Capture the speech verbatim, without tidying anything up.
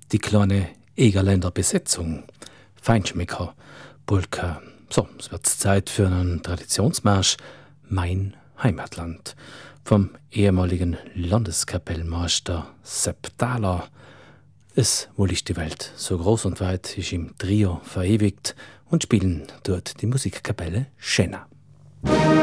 die kleine Egerländer Besetzung, Feinschmecker, Polka. So, es wird Zeit für einen Traditionsmarsch, Mein Heimatland, vom ehemaligen Landeskapellmeister Sepp Thaler. Es, wo liegt die Welt, so groß und weit, ist im Trio verewigt und spielen dort die Musikkapelle Schenna.